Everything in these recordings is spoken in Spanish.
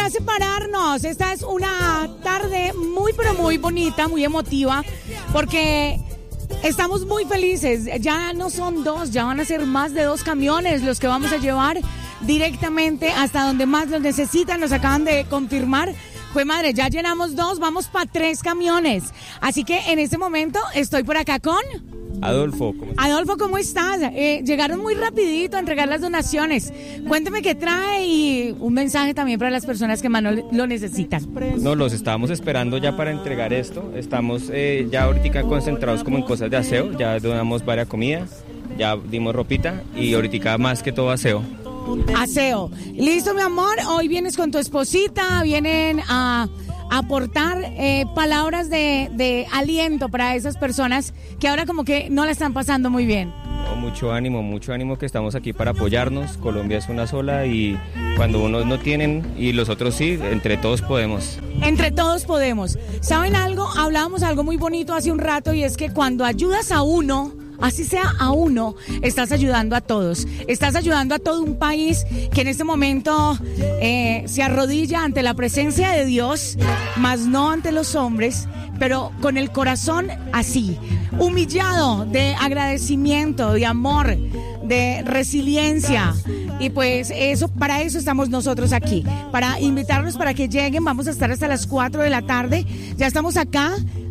va a separarnos. Esta es una tarde muy, pero muy bonita, muy emotiva, porque estamos muy felices. Ya no son dos, ya van a ser más de 2 camiones los que vamos a llevar directamente hasta donde más los necesitan. Nos acaban de confirmar. Pues madre, ya llenamos 2, vamos para 3 camiones. Así que en este momento estoy por acá con... Adolfo, ¿cómo estás? Llegaron muy rapidito a entregar las donaciones. Cuénteme qué trae y un mensaje también para las personas que más lo necesitan. No, los estábamos esperando ya para entregar esto. Estamos ya ahorita concentrados como en cosas de aseo. Ya donamos varias comidas, ya dimos ropita y ahorita más que todo aseo. Aseo. Listo, mi amor. Hoy vienes con tu esposita, vienen a aportar palabras de aliento para esas personas que ahora como que no la están pasando muy bien. No, mucho ánimo que estamos aquí para apoyarnos. Colombia es una sola y cuando unos no tienen y los otros sí, entre todos podemos. Entre todos podemos. ¿Saben algo? Hablábamos algo muy bonito hace un rato y es que cuando ayudas a uno, así sea a uno, estás ayudando a todos. Estás ayudando a todo un país que en este momento se arrodilla ante la presencia de Dios, más no ante los hombres, pero con el corazón así, humillado de agradecimiento, de amor, de resiliencia. Y pues eso, para eso estamos nosotros aquí, para invitarlos para que lleguen. Vamos a estar hasta las 4 de la tarde. Ya estamos acá.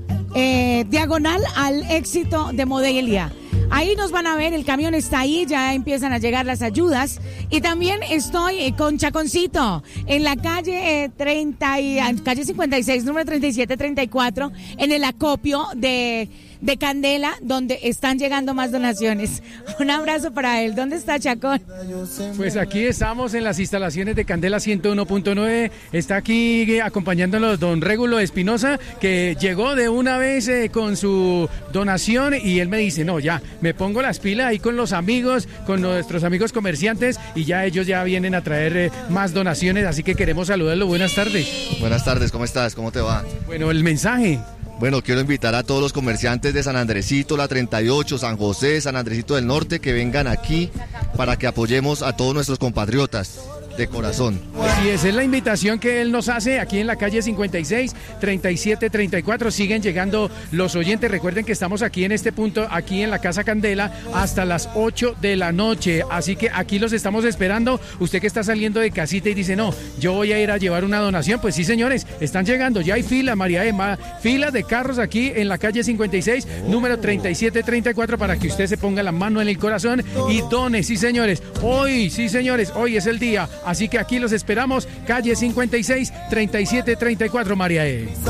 Diagonal al Éxito de Modelia. Ahí nos van a ver, el camión está ahí, ya empiezan a llegar las ayudas. Y también estoy con Chaconcito en la calle calle 56, número 3734, en el acopio de Candela, donde están llegando más donaciones. Un abrazo para él. ¿Dónde está Chacón? Pues aquí estamos en las instalaciones de Candela 101.9. Está aquí acompañándonos don Régulo Espinosa, que llegó de una vez con su donación y él me dice, no, ya, me pongo las pilas ahí con los amigos, con nuestros amigos comerciantes y ya ellos ya vienen a traer más donaciones, así que queremos saludarlo. Buenas tardes. Buenas tardes, ¿cómo estás? ¿Cómo te va? Bueno, el mensaje. Bueno, quiero invitar a todos los comerciantes de San Andresito, la 38, San José, San Andresito del Norte, que vengan aquí para que apoyemos a todos nuestros compatriotas de corazón. Así es la invitación que él nos hace aquí en la calle 56, 37, 34. Siguen llegando los oyentes. Recuerden que estamos aquí en este punto, aquí en la Casa Candela, hasta las 8 de la noche. Así que aquí los estamos esperando. Usted que está saliendo de casita y dice, no, yo voy a ir a llevar una donación. Pues sí, señores, están llegando. Ya hay fila, María Emma, filas de carros aquí en la calle 56, número 37, 34, para que usted se ponga la mano en el corazón y done. Sí, señores, hoy es el día. Así que aquí los esperamos, calle 56, 37, 34, María E.